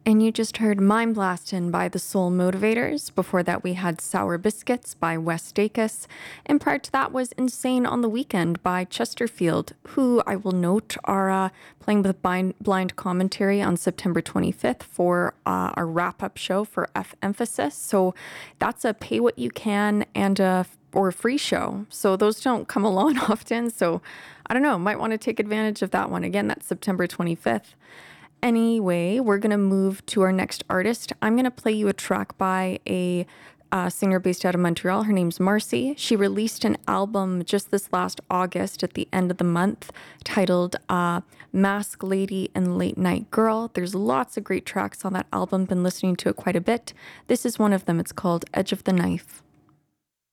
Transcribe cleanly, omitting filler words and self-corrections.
And you just heard Mind Blastin' by the Soul Motivators. Before that, we had Sour Biscuits by Wes Dacus. And prior to that was Insane on the Weekend by Chesterfield, who I will note are playing with blind commentary on September 25th for our wrap-up show for F Emphasis. So that's a pay what you can and or a free show. So those don't come along often. So I don't know, might want to take advantage of that one. Again, that's September 25th. Anyway, we're going to move to our next artist. I'm going to play you a track by a singer based out of Montreal. Her name's Marcy. She released an album just this last August at the end of the month titled Mask Lady and Late Night Girl. There's lots of great tracks on that album. Been listening to it quite a bit. This is one of them. It's called Edge of the Knife.